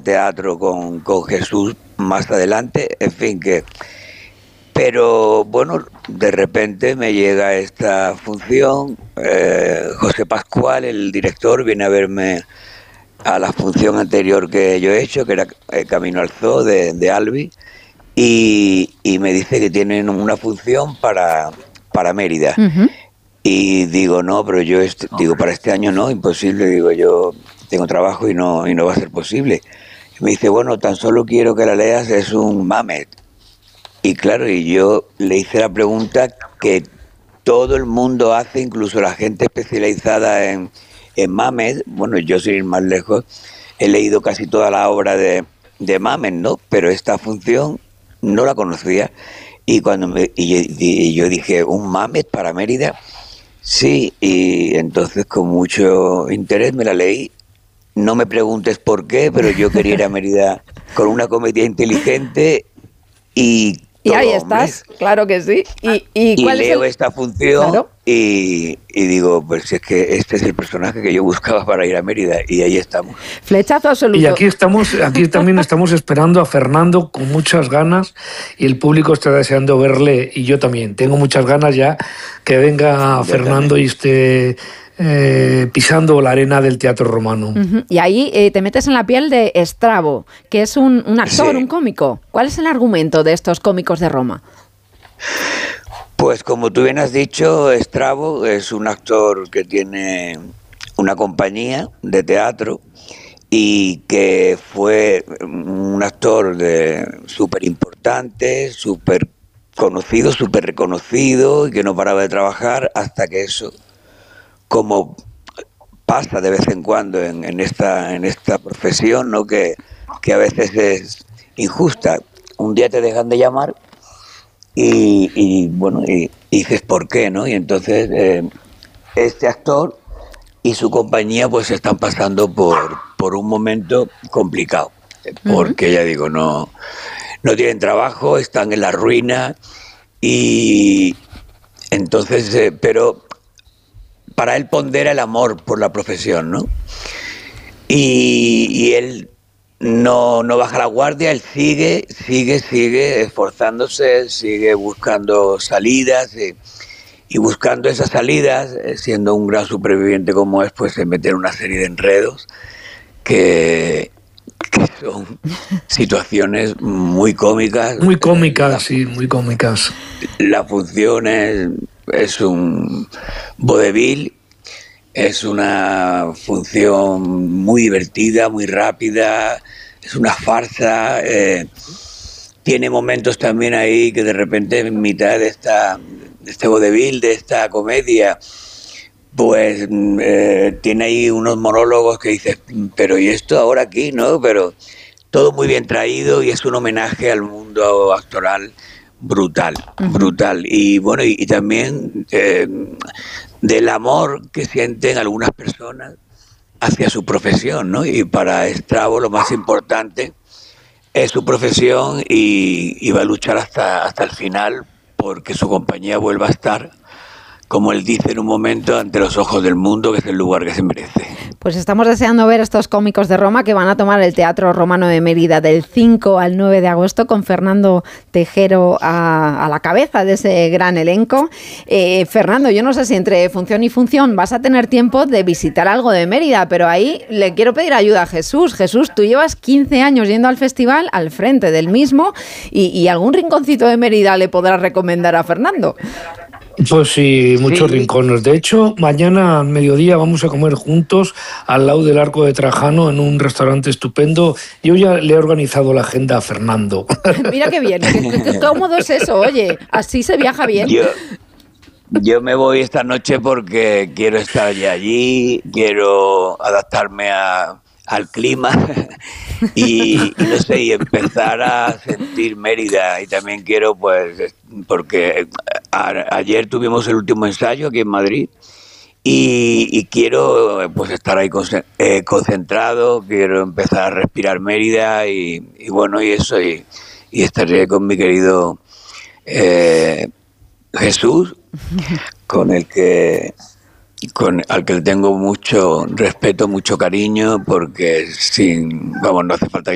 teatro con Jesús más adelante, en fin, que... Pero bueno, de repente me llega esta función, José Pascual, el director, viene a verme a la función anterior que yo he hecho, que era Camino al Zoo de Albi, y me dice que tienen una función para Mérida. Uh-huh. Y digo, no, pero yo digo, para este año no, imposible, digo, yo tengo trabajo y no va a ser posible. Y me dice, bueno, tan solo quiero que la leas, es un Mamet. Y claro, y yo le hice la pregunta que todo el mundo hace, incluso la gente especializada en Mamet. Bueno, yo sin ir más lejos, he leído casi toda la obra de Mamet, ¿no? Pero esta función no la conocía. Y cuando y yo dije, ¿un Mamet para Mérida? Sí, y entonces con mucho interés me la leí. No me preguntes por qué, pero yo quería ir a Mérida con una comedia inteligente y ahí estás, claro que sí. ¿Y cuál leo es esta función? Claro. Y digo, pues es que este es el personaje que yo buscaba para ir a Mérida, y ahí estamos. Flechazo absoluto. Y aquí también estamos esperando a Fernando con muchas ganas, y el público está deseando verle, y yo también. Tengo muchas ganas ya que venga Fernando y esté pisando la arena del Teatro Romano. Uh-huh. Y ahí te metes en la piel de Estrabo, que es un actor, un cómico. ¿Cuál es el argumento de estos cómicos de Roma? Pues como tú bien has dicho, Estrabo es un actor que tiene una compañía de teatro y que fue un actor súper importante, súper conocido, súper reconocido, y que no paraba de trabajar hasta que eso, como pasa de vez en cuando en esta profesión, ¿no? Que a veces es injusta. Un día te dejan de llamar y bueno, y dices, ¿por qué, no? Y entonces este actor y su compañía pues están pasando por un momento complicado, porque ya digo, no tienen trabajo, están en la ruina, y entonces, pero para él pondera el amor por la profesión, ¿no? Y él no baja la guardia, él sigue esforzándose, sigue buscando salidas, y buscando esas salidas, siendo un gran superviviente como es, pues se mete en una serie de enredos que son situaciones muy cómicas. Muy cómicas, sí, muy cómicas. La función es un vodevil, es una función muy divertida, muy rápida, es una farsa. Tiene momentos también ahí que de repente en mitad de este vodevil, de esta comedia, pues tiene ahí unos monólogos que dices, pero ¿y esto ahora aquí? ¿No? Pero todo muy bien traído, y es un homenaje al mundo actoral brutal. Y bueno, y también del amor que sienten algunas personas hacia su profesión, ¿no? Y para Estrabo lo más importante es su profesión, y va a luchar hasta el final porque su compañía vuelva a estar, como él dice en un momento, ante los ojos del mundo, que es el lugar que se merece. Pues estamos deseando ver estos cómicos de Roma que van a tomar el Teatro Romano de Mérida del 5 al 9 de agosto con Fernando Tejero a la cabeza de ese gran elenco. Fernando, yo no sé si entre función y función vas a tener tiempo de visitar algo de Mérida, pero ahí le quiero pedir ayuda a Jesús. Jesús, tú llevas 15 años yendo al festival, al frente del mismo, y algún rinconcito de Mérida le podrás recomendar a Fernando. Pues sí, muchos rincones. De hecho, mañana al mediodía vamos a comer juntos al lado del Arco de Trajano en un restaurante estupendo. Yo ya le he organizado la agenda a Fernando. Mira qué bien, qué cómodo es eso, oye, así se viaja bien. Yo me voy esta noche porque quiero estar ya allí, quiero adaptarme al clima y no sé, y empezar a sentir Mérida. Y también quiero, pues, porque ayer tuvimos el último ensayo aquí en Madrid, y quiero pues estar ahí concentrado, quiero empezar a respirar Mérida, y bueno, y eso, y estaré con mi querido Jesús, al que le tengo mucho respeto, mucho cariño, porque no hace falta